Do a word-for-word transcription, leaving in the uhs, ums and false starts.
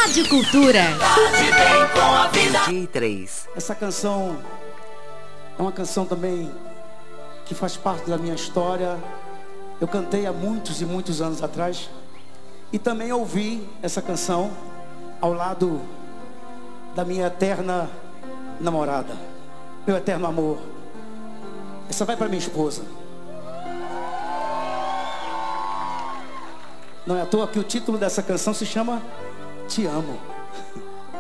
Rádio Cultura. D três. Essa canção é uma canção também que faz parte da minha história. Eu cantei há muitos e muitos anos atrás. E também ouvi essa canção ao lado da minha eterna namorada, meu eterno amor. Essa vai para minha esposa. Não é à toa que o título dessa canção se chama Te Amo.